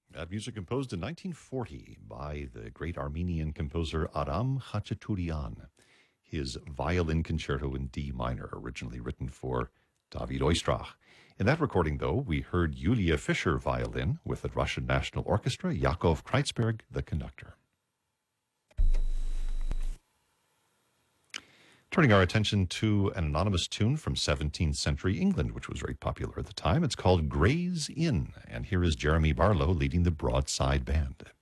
That music composed in 1940 by the great Armenian composer Aram Khachaturian. His violin concerto in D minor, originally written for David Oistrakh. In that recording, though, we heard Yulia Fischer violin with the Russian National Orchestra, Yakov Kreitzberg, the conductor. Turning our attention to an anonymous tune from 17th century England, which was very popular at the time. It's called Gray's Inn, and here is Jeremy Barlow leading the Broadside Band.